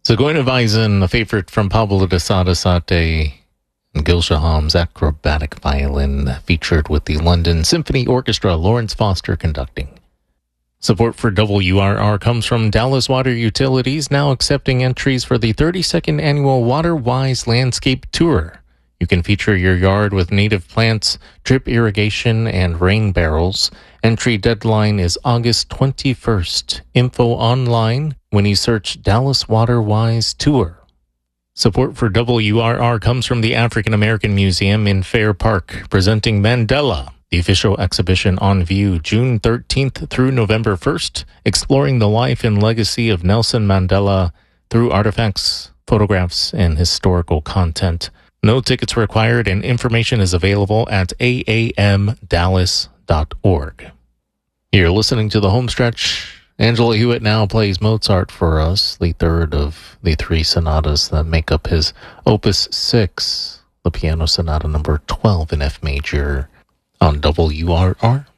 Zigeuner Weisen, a favorite from Pablo de Sarasate, and Gil Shaham's acrobatic violin, featured with the London Symphony Orchestra, Lawrence Foster conducting. Support for WRR comes from Dallas Water Utilities, now accepting entries for the 32nd annual WaterWise Landscape Tour. You can feature your yard with native plants, drip irrigation, and rain barrels. Entry deadline is August 21st. Info online when you search Dallas WaterWise Tour. Support for WRR comes from the African American Museum in Fair Park, presenting Mandela, the official exhibition on view June 13th through November 1st, exploring the life and legacy of Nelson Mandela through artifacts, photographs, and historical content. No tickets required, and information is available at aamdallas.org. You're listening to the Homestretch. Angela Hewitt now plays Mozart for us, the third of the three sonatas that make up his Opus 6, the piano sonata number 12 in F major, on WRR.